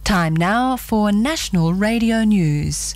Time now for National Radio News.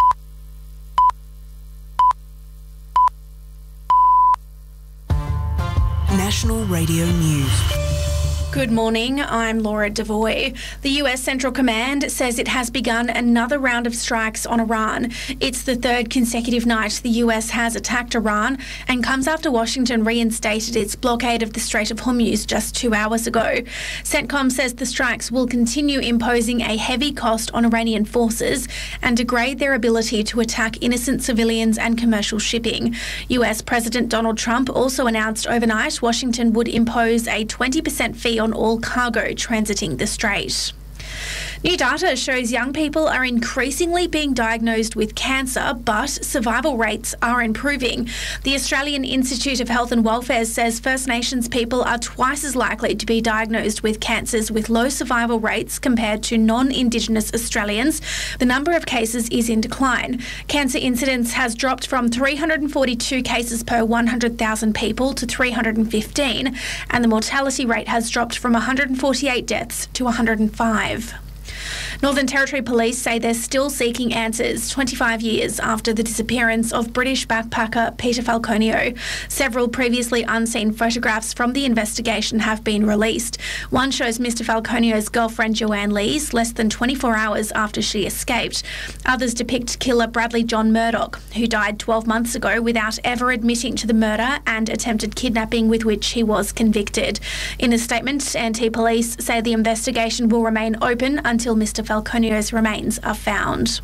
National Radio News. Good morning, I'm Laura Devoy. The US Central Command says it has begun another round of strikes on Iran. It's the third consecutive night the US has attacked Iran and comes after Washington reinstated its blockade of the Strait of Hormuz just 2 hours ago. CENTCOM says the strikes will continue imposing a heavy cost on Iranian forces and degrade their ability to attack innocent civilians and commercial shipping. US President Donald Trump also announced overnight Washington would impose a 20% fee on all cargo transiting the strait. New data shows young people are increasingly being diagnosed with cancer, but survival rates are improving. The Australian Institute of Health and Welfare says First Nations people are twice as likely to be diagnosed with cancers with low survival rates compared to non-Indigenous Australians. The number of cases is in decline. Cancer incidence has dropped from 342 cases per 100,000 people to 315, and the mortality rate has dropped from 148 deaths to 105. Northern Territory Police say they're still seeking answers 25 years after the disappearance of British backpacker Peter Falconio. Several previously unseen photographs from the investigation have been released. One shows Mr Falconio's girlfriend Joanne Lees less than 24 hours after she escaped. Others depict killer Bradley John Murdoch, who died 12 months ago without ever admitting to the murder and attempted kidnapping with which he was convicted. In a statement, NT Police say the investigation will remain open until Mr Falconio's remains are found.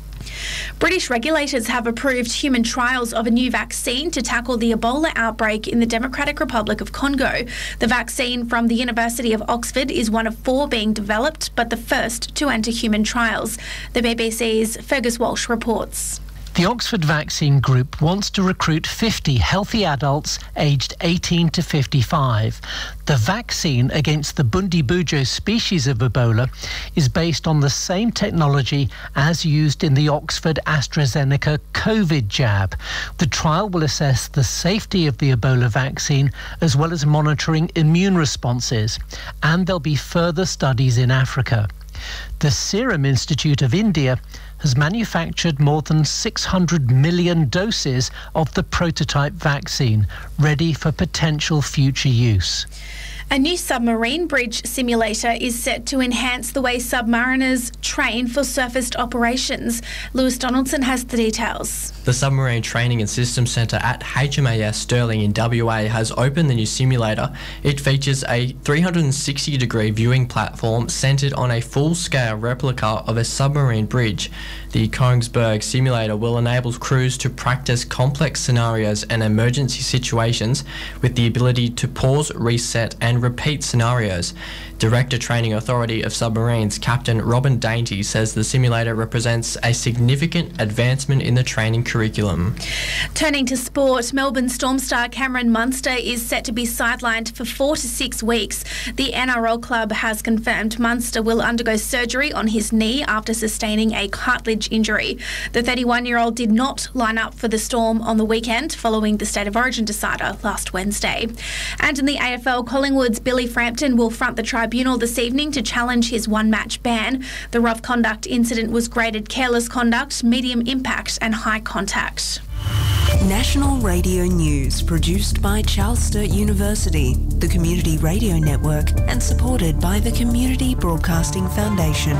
British regulators have approved human trials of a new vaccine to tackle the Ebola outbreak in the Democratic Republic of Congo. The vaccine from the University of Oxford is one of 4 being developed, but the first to enter human trials. The BBC's Fergus Walsh reports. The Oxford Vaccine Group wants to recruit 50 healthy adults aged 18 to 55. The vaccine against the Bundibugyo species of Ebola is based on the same technology as used in the Oxford AstraZeneca COVID jab. The trial will assess the safety of the Ebola vaccine as well as monitoring immune responses, and there'll be further studies in Africa. The Serum Institute of India has manufactured more than 600 million doses of the prototype vaccine, ready for potential future use. A new submarine bridge simulator is set to enhance the way submariners train for surfaced operations. Lewis Donaldson has the details. The Submarine Training and Systems Centre at HMAS Stirling in WA has opened the new simulator. It features a 360-degree viewing platform centred on a full-scale replica of a submarine bridge. The Kongsberg simulator will enable crews to practice complex scenarios and emergency situations with the ability to pause, reset and repeat scenarios. Director Training Authority of Submarines Captain Robin Dainty says the simulator represents a significant advancement in the training curriculum. Turning to sport, Melbourne Storm star Cameron Munster is set to be sidelined for 4 to 6 weeks. The NRL club has confirmed Munster will undergo surgery on his knee after sustaining a cartilage injury. The 31-year-old did not line up for the Storm on the weekend following the State of Origin decider last Wednesday. And in the AFL, Collingwood's Billy Frampton will front the tribunal this evening to challenge his one-match ban. The rough conduct incident was graded careless conduct, medium impact and high contact. National Radio News, produced by Charles Sturt University, the Community Radio Network, and supported by the Community Broadcasting Foundation.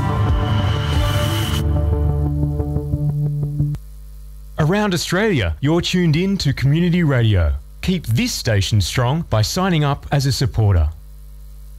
Around Australia, you're tuned in to Community Radio. Keep this station strong by signing up as a supporter.